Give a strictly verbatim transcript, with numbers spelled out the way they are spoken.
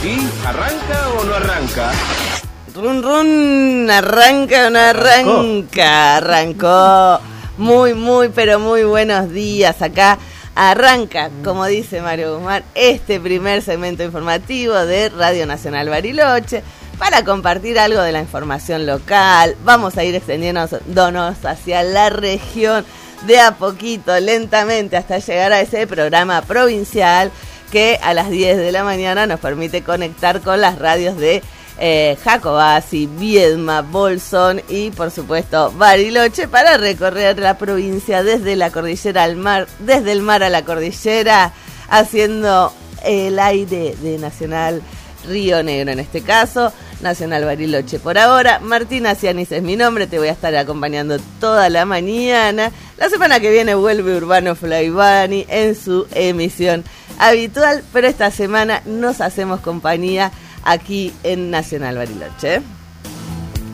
¿Y arranca o no arranca? Run, run, arranca o no arranca. Arrancó. Muy, muy, pero muy buenos días. Acá arranca, como dice Mario Guzmán, este primer segmento informativo de Radio Nacional Bariloche para compartir algo de la información local. Vamos a ir extendiéndonos hacia la región de a poquito, lentamente, hasta llegar a ese programa provincial que a las diez de la mañana nos permite conectar con las radios de eh, Jacobasi, Viedma, Bolsón y por supuesto Bariloche para recorrer la provincia desde la cordillera al mar, desde el mar a la cordillera, haciendo el aire de Nacional Río Negro, en este caso Nacional Bariloche. Por ahora, Martina Cianis es mi nombre, te voy a estar acompañando toda la mañana. La semana que viene vuelve Urbano Flaivani en su emisión habitual, pero esta semana nos hacemos compañía aquí en Nacional Bariloche.